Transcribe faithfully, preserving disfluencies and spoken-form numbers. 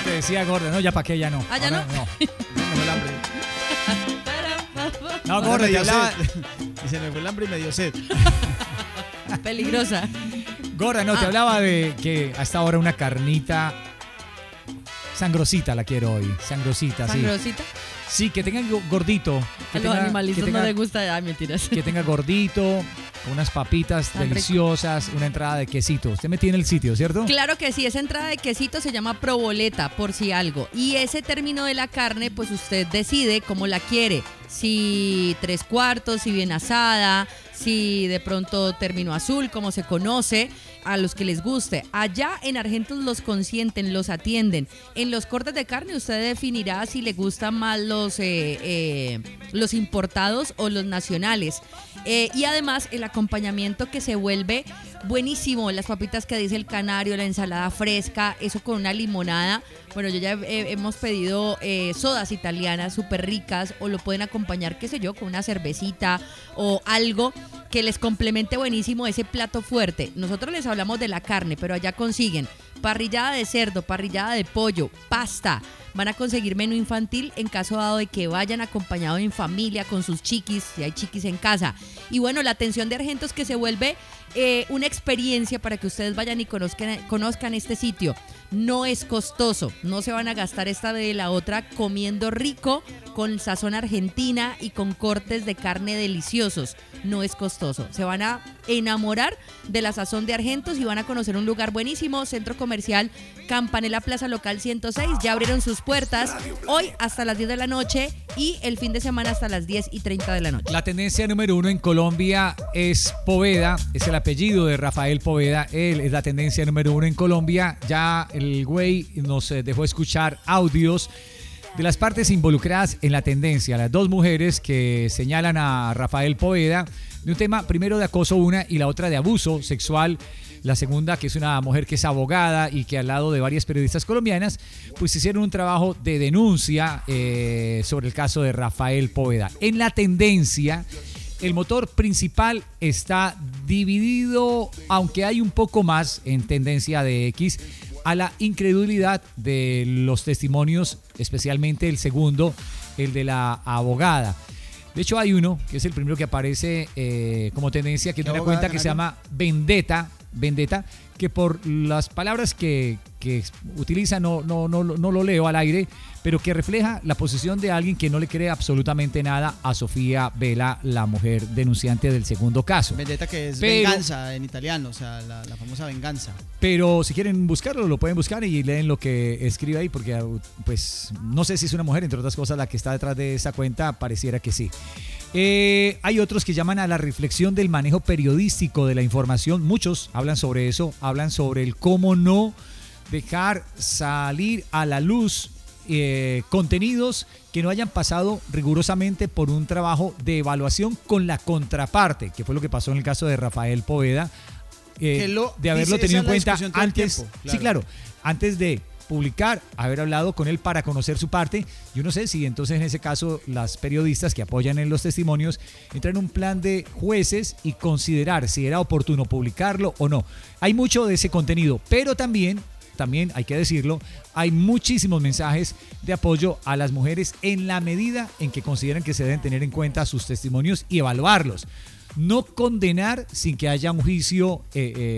te decía gorda, no, ya para qué, ya no. ¿Ah, ya Ahora, no? no. Se me fue el hambre. No, Ahora gorda, me te dio hablaba. sed. Y se me fue el hambre y me dio sed. Peligrosa. Gorda, no, te Ah. hablaba de que hasta ahora una carnita sangrosita la quiero hoy. Sangrosita, sí. Sangrosita. Sí, que tenga go- gordito. Que A los tenga- animalistas que no tenga- les gusta. Ay, mentiras. Que tenga gordito, con unas papitas Tan rico. deliciosas, una entrada de quesito. Usted me tiene el sitio, ¿cierto? Claro que sí, esa entrada de quesito se llama proboleta, por si algo. Y ese término de la carne, pues usted decide cómo la quiere. Si tres cuartos, si bien asada, si de pronto término azul, como se conoce, a los que les guste. Allá en Argentos los consienten, los atienden. En los cortes de carne usted definirá si le gustan más los, eh, eh, los importados o los nacionales. Eh, y además el acompañamiento que se vuelve buenísimo, las papitas que dice el canario, la ensalada fresca, eso con una limonada. Bueno, yo ya he- hemos pedido eh, sodas italianas súper ricas, o lo pueden acompañar, qué sé yo, con una cervecita o algo que les complemente buenísimo ese plato fuerte. Nosotros les hablamos de la carne, pero allá consiguen parrillada de cerdo, parrillada de pollo, pasta. Van a conseguir menú infantil en caso dado de que vayan acompañados en familia con sus chiquis, si hay chiquis en casa. Y bueno, la atención de Argentos que se vuelve eh, una experiencia para que ustedes vayan y conozcan, conozcan este sitio. No es costoso, no se van a gastar esta de la otra comiendo rico, con sazón argentina y con cortes de carne deliciosos. No es costoso, se van a enamorar de la sazón de Argentos y van a conocer un lugar buenísimo, Centro Comercial Campanella Plaza Local ciento seis. Ya abrieron sus puertas hoy hasta las diez de la noche y el fin de semana hasta las diez y treinta de la noche. La tendencia número uno en Colombia es Poveda, es el apellido de Rafael Poveda. Él es la tendencia número uno en Colombia. Ya el güey nos eh, dejó escuchar audios de las partes involucradas en la tendencia. Las dos mujeres que señalan a Rafael Poveda de un tema, primero de acoso una y la otra de abuso sexual. La segunda, que es una mujer que es abogada y que al lado de varias periodistas colombianas, pues hicieron un trabajo de denuncia eh, sobre el caso de Rafael Poveda. En la tendencia, el motor principal está dividido, aunque hay un poco más en tendencia de X, a la incredulidad de los testimonios, especialmente el segundo, el de la abogada. De hecho, hay uno, que es el primero que aparece eh, como tendencia, que es ¿Qué una abogada, cuenta que se canario? llama Vendetta, Vendetta, que por las palabras que, que utiliza no, no, no, no lo leo al aire, pero que refleja la posición de alguien que no le cree absolutamente nada a Sofía Vela, la mujer denunciante del segundo caso. Vendetta, que es Pero- venganza en italiano, o sea, la, la famosa venganza. Pero si quieren buscarlo, lo pueden buscar y leen lo que escribe ahí, porque pues no sé si es una mujer, entre otras cosas, la que está detrás de esa cuenta, pareciera que sí. Eh, hay otros que llaman a la reflexión del manejo periodístico de la información. Muchos hablan sobre eso, hablan sobre el cómo no dejar salir a la luz eh, contenidos que no hayan pasado rigurosamente por un trabajo de evaluación con la contraparte, que fue lo que pasó en el caso de Rafael Poveda. Eh, Que lo- de haberlo dice, tenido esa en es la cuenta discusión todo el antes, tiempo, sí, claro. claro, antes de publicar, haber hablado con él para conocer su parte. Yo no sé si entonces en ese caso las periodistas que apoyan en los testimonios entran en un plan de jueces y considerar si era oportuno publicarlo o no. Hay mucho de ese contenido, pero también, también hay que decirlo, hay muchísimos mensajes de apoyo a las mujeres en la medida en que consideran que se deben tener en cuenta sus testimonios y evaluarlos. No condenar sin que haya un juicio eh, eh,